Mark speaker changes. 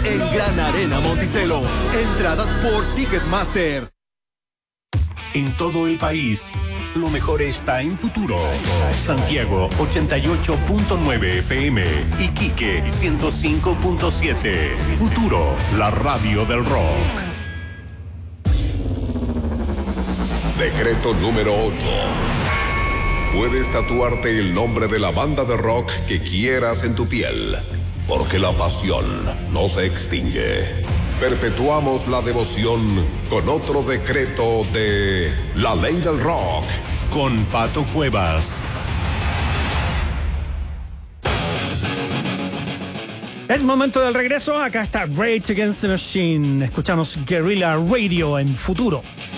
Speaker 1: en Gran Arena Monticello. Entradas por Ticketmaster.
Speaker 2: En todo el país, lo mejor está en Futuro. Santiago 88.9 FM, Iquique 105.7. Futuro, la radio del rock.
Speaker 3: Decreto número 8. Puedes tatuarte el nombre de la banda de rock que quieras en tu piel, porque la pasión no se extingue. Perpetuamos la devoción con otro decreto de la ley del rock.
Speaker 2: Con Pato Cuevas.
Speaker 4: Es momento del regreso. Acá está Rage Against the Machine. Escuchamos Guerrilla Radio en Futuro.